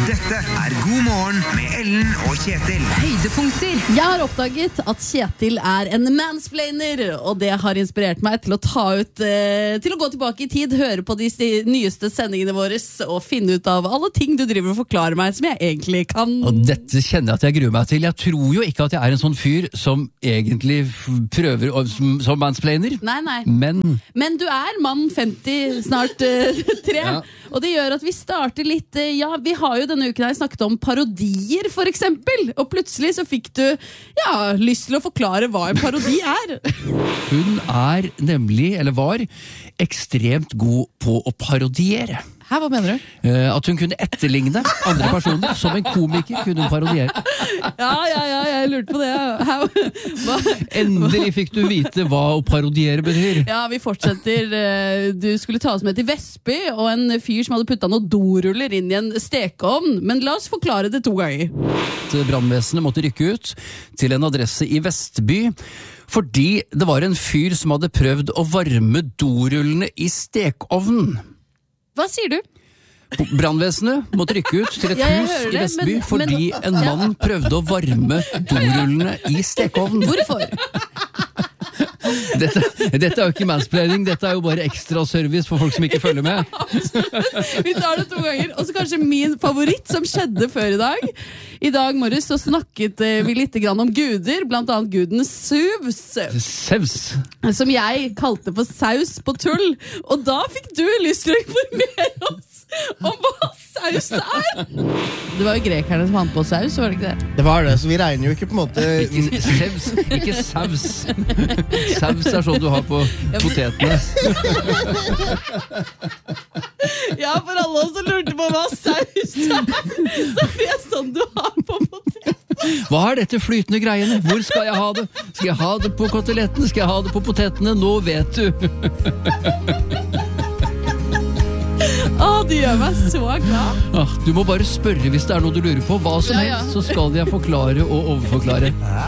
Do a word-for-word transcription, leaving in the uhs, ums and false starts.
Dette er God morgen med Ellen og Kjetil. Høydepunkter. Jeg har oppdaget at Kjetil er en mansplainer, og det har inspirert meg til å ta ut eh, til å gå tilbake i tid, høre på de sti- nyeste sendingene våre og finne ut av alle ting du driver og forklarer meg som jeg egentlig kan. Og dette kjenner jeg at jeg gruer meg til. Jeg tror jo ikke at jeg er en sånn fyr som egentlig f- prøver å, som, som mansplainer. Nei, nei. Men Men du er mann femti, snart eh, tre, Ja. og det gjør at vi starter litt, eh, ja, vi har jo denne uken her snakket om parodier for eksempel, og plutselig så fikk du, ja, lyst til å forklare hva en parodi er. hun er nemlig, eller var, ekstremt god på å parodiere. Hæ, hva mener du? Eh, at hun kunne etterligne andre personer. Som en komiker kunne hun parodiere. Ja, ja, ja, jeg lurte på det. How, hva? Endelig fikk du vite hva å parodiere betyr. Ja, vi fortsetter. Eh, Du skulle ta oss med til Vestby, og en fyr som hadde puttet noen doruller inn i en stekeovn. Men la oss forklare det to ganger. Brannvesenet måtte rykke ut til en adresse i Vestby, fordi det var en fyr som hadde prøvd å varme dorullene i stekeovnen. Hva sier du? Brannvesenet måtte rykke ut til et Ja, jeg hus hører i det, Vestby men- fordi men- en mann prøvde å varme dorullene i stekeovnen. Hvorfor? Dette, dette er jo ikke mansplaining, dette er jo bare ekstra service for folk som ikke følger med. Vi tar det to ganger. Og så kanskje min favoritt som skjedde før i dag. I dag morges så snakket eh, vi litt grann om guder, blant annet guden Zeus, Sevs. som jeg kalte for saus på tull. Og da fikk du lyst til å informere oss om hva saus er. Det var jo grekerne som fant på saus, var det ikke det? Det var det, så vi regner jo ikke på en måte Ikke sevs, ikke saus. Saus er sånn du har på potetene. Ja, for alle oss som lurte på hva saus er, så er det sånn du har på potet. Hva er dette flytende greiene? Hvor skal jeg ha det? Skal jeg ha det på koteletten? Skal jeg ha det på potetene? Nå vet du. Å, det gjør meg så glad. Ah, du må bare spørre hvis det er noe du lurer på. Hva som Ja, ja. helst, så skal jeg forklare og overforklare.